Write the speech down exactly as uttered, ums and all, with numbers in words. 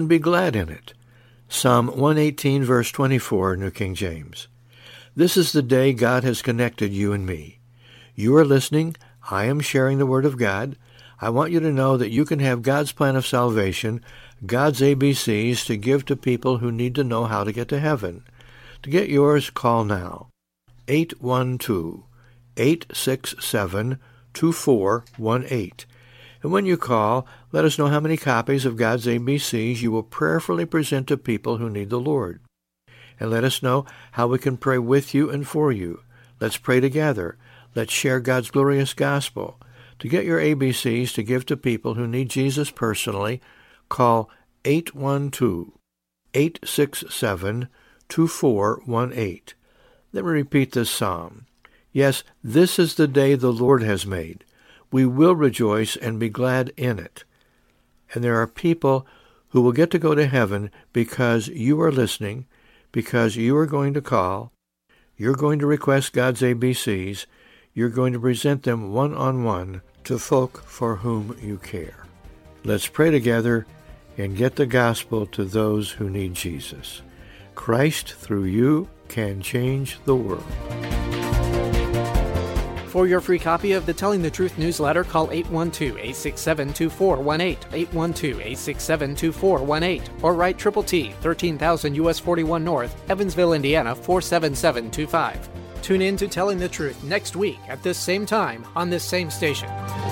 and be glad in it. Psalm one eighteen, verse twenty-four, New King James. This is the day God has connected you and me. You are listening. I am sharing the Word of God. I want you to know that you can have God's plan of salvation, God's A B Cs to give to people who need to know how to get to heaven. To get yours, call now. eight one two, eight six seven, two four one eight. And when you call, let us know how many copies of God's A B Cs you will prayerfully present to people who need the Lord. And let us know how we can pray with you and for you. Let's pray together. Let's share God's glorious gospel. To get your A B Cs to give to people who need Jesus personally, call eight one two, eight six seven, two four one eight. Let me repeat this psalm. Yes, this is the day the Lord has made. We will rejoice and be glad in it. And there are people who will get to go to heaven because you are listening, because you are going to call, you're going to request God's A B Cs, you're going to present them one-on-one to folk for whom you care. Let's pray together and get the gospel to those who need Jesus. Christ, through you, can change the world. For your free copy of the Telling the Truth newsletter, call eight one two, eight six seven, two four one eight, eight one two, eight six seven, two four one eight, or write Triple T, thirteen thousand U S forty-one North, Evansville, Indiana, four seven seven two five. Tune in to Telling the Truth next week at this same time on this same station.